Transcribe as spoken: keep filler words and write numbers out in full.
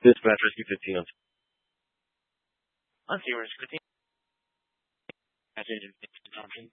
Dispatch Rescue fifteen on On Sea Rescue fifteen, passage and fifteen option.